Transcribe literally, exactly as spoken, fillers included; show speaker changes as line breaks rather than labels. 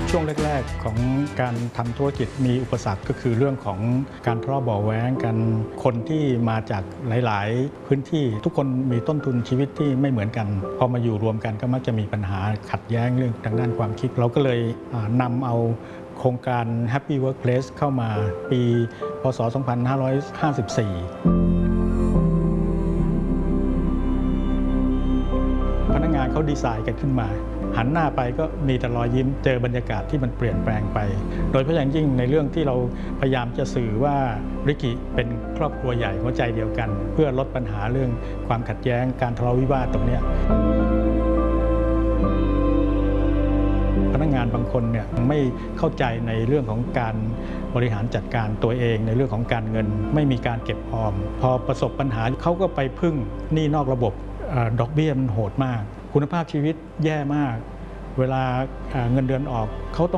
ช่วงแรกๆของการทำธุรกิจมีอุปสรรคก็คือเรื่องของการทะเลาะเบาะแว้งกันคนที่มาจากหลายๆพื้นที่ทุกคนมีต้นทุนชีวิตที่ไม่เหมือนกันพอมาอยู่รวมกันก็มักจะมีปัญหาขัดแย้งเรื่องทางด้านความคิดเราก็เลยนำเอาโครงการ Happy Workplace เข้ามาปีพ.ศ. สองพันห้าร้อยห้าสิบสี่พนักงานเขาดีไซน์กันขึ้นมาหันหน้าไปก็มีแต่รอยยิ้มเจอบรรยากาศที่มันเปลี่ยนแปลงไปโดยเฉพาะอย่างยิ่งในเรื่องที่เราพยายามจะสื่อว่าริกิเป็นครอบครัวใหญ่หัวใจเดียวกันเพื่อลดปัญหาเรื่องความขัดแย้งการทะเลาะวิวาทตรงนี้พนักงานบางคนเนี่ยไม่เข้าใจในเรื่องของการบริหารจัดการตัวเองในเรื่องของการเงินไม่มีการเก็บออมพอประสบปัญหาเขาก็ไปพึ่งหนี้นอกระบบดอกเบี้ยมันโหดมากคุณภาพชีวิตแย่มากเวลาเงินเดือนออกเขาต้อง